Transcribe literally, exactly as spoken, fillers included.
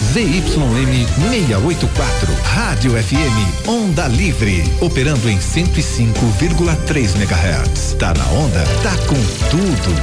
Z Y M seiscentos e oitenta e quatro, Rádio F M, Onda Livre, operando em cento e cinco vírgula três megahertz. Tá na onda, tá com tudo.